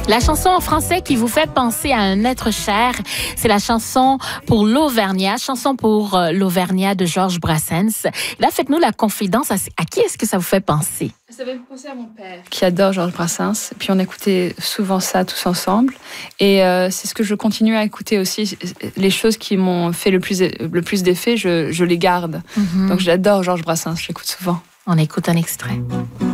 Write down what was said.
La chanson en français qui vous fait penser à un être cher, c'est la chanson pour l'Auvergnat, chanson pour l'Auvergnat de Georges Brassens. Là, faites-nous la confidence. À qui est-ce que ça vous fait penser? Ça fait penser à mon père, qui adore Georges Brassens. Puis on écoutait souvent ça tous ensemble. Et c'est ce que je continue à écouter aussi. Les choses qui m'ont fait le plus d'effet, je les garde. Donc j'adore Georges Brassens, je l'écoute souvent. On écoute un extrait.